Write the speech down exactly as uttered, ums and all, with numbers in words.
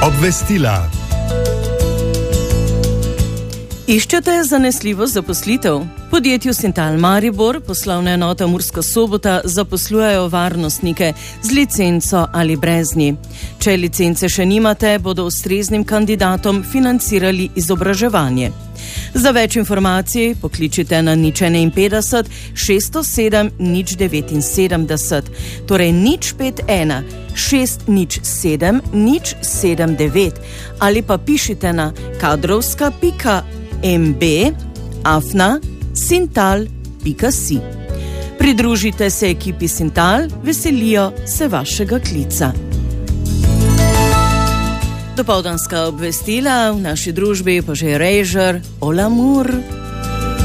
Obvestila. Iščete zanesljivo zaposlitev? Podjetju Sintal Maribor, poslovna enota Murska Sobota, zaposlujejo varnostnike z licenco ali brez nje. Če licence še nimate, bodo ustreznim kandidatom financirali izobraževanje. Za več informacij pokličite na nič enainpetdeset šeststo sedem nič devetinsedemdeset, torej nič pet ena šest nič sedem nič sedem devet ali pa pišite na kadrovska pika mb afna sintal pika si. Pridružite se ekipi Sintal, veselijo se vašega klica. Dopoldanska obvestila v naši družbi pa že Režer, Olamur.